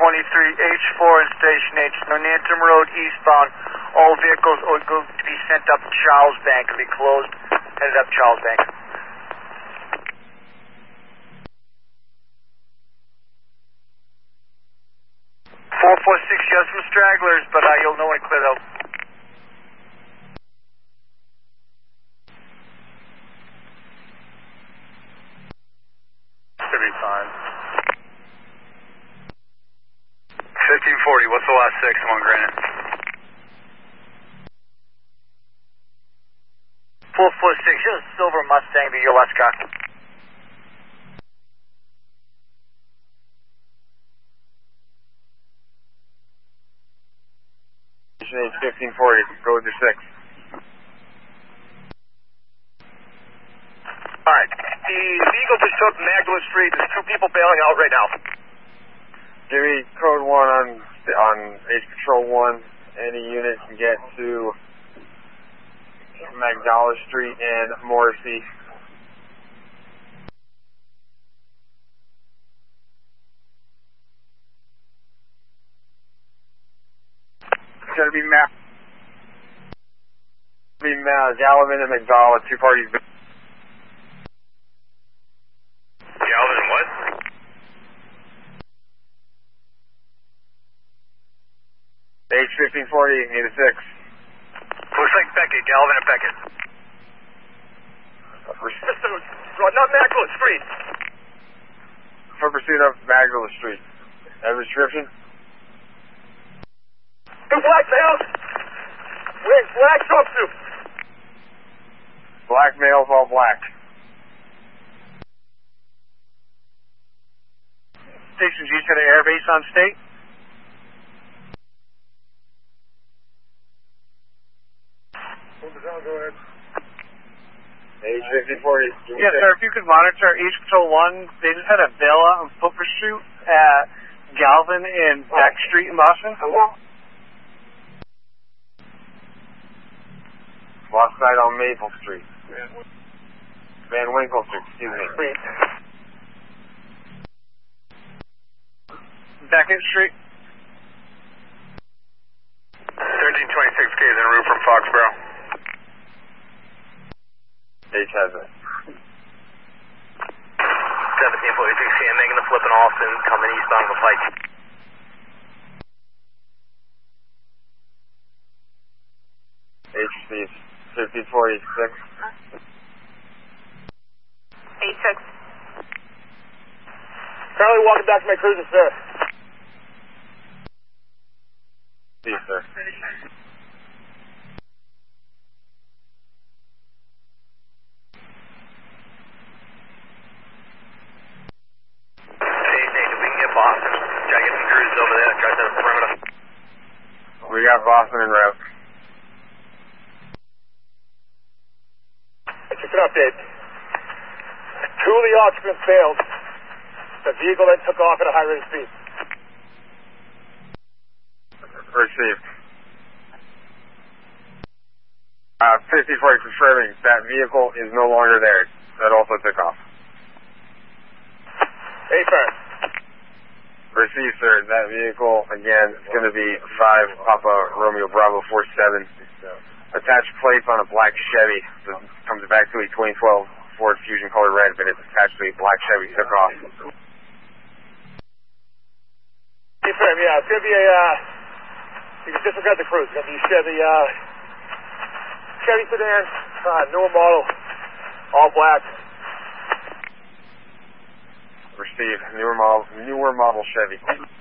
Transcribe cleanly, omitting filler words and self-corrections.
H4 in Station H, Northampton Road eastbound. All vehicles are going to be sent up Charles Bank. It'll be closed, headed up Charles Bank. 446, you have some stragglers, but you'll know when it clears out. Should be fine. 1540, what's the last 6? I'm on Granite. 446, you're a silver Mustang, the your last car. Station 1540, go with your 6. Alright, the vehicle just took Magdalen Street. There's 2 people bailing out right now. Give me code 1 on H Patrol 1. Any unit can get to Magdala Street and Morrissey. It's going to be Gallivan and McDowell, 2 parties. Galvin and what? H1540, need a 6. Looks like Beckett, Galvin and Beckett. Not Magdalen Street. For pursuit of Magdala Street. Have a description? 2 black males. Wearing black jumpsuits. Black males, all black. Station G to the airbase on State. Go ahead. H1540. Yes, sir. If you could monitor H Patrol 1, they just had a bail out on foot pursuit at Galvin and Beck Street in Boston. Lost sight on Maple Street. Van Winkle Street, excuse me. Beckett Street. 1326K is en route from Foxborough. H has it. 1746, making the flip in Austin, coming eastbound the Pike. H receives 1546. H6. Currently walking back to my cruiser, sir. See, sir. Boston. Try to get some cruises over there. Try to set up the perimeter. We got Boston en route. Just an update. 2 of the occupants failed. The vehicle then took off at a high rate of speed. Received. 54 confirming that vehicle is no longer there. That also took off. A-firm. Received, sir. That vehicle, again, is going to be 5 Papa Romeo Bravo 47. Attached plates on a black Chevy. So it comes back to a 2012 Ford Fusion color red, but it's attached to a black Chevy. Took off. A-firm, yeah. It's going to be a, you can disregard the cruise. It's going to be Chevy sedan, newer model, all black. Received. Newer model Chevy.